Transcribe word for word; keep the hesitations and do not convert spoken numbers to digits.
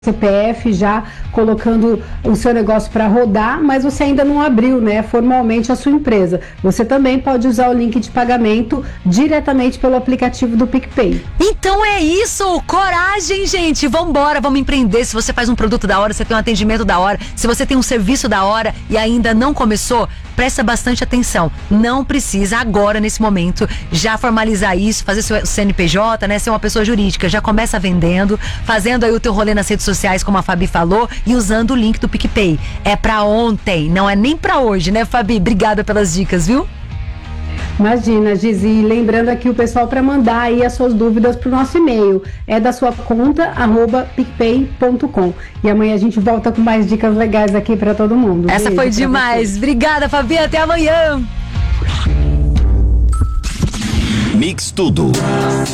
C P F já colocando o seu negócio para rodar, mas você ainda não abriu, né, formalmente a sua empresa. Você também pode usar o link de pagamento diretamente pelo aplicativo do PicPay. Então é isso, coragem, gente, vambora, vamos empreender. Se você faz um produto da hora, você tem um atendimento da hora, se você tem um serviço da hora e ainda não começou, presta bastante atenção. Não precisa agora, nesse momento, já formalizar isso, fazer seu C N P J, né, ser uma pessoa jurídica. Já começa vendendo, fazendo aí o teu rolê nas redes sociais, como a Fabi falou, e usando o link do PicPay. É pra ontem, não é nem pra hoje, né, Fabi? Obrigada pelas dicas, viu? Imagina, Gizi, lembrando aqui o pessoal para mandar aí as suas dúvidas pro nosso e-mail, é da sua conta, arroba picpay ponto com. E amanhã a gente volta com mais dicas legais aqui para todo mundo. Essa Beijo foi demais. Obrigada, Fabi, até amanhã. Mix Tudo.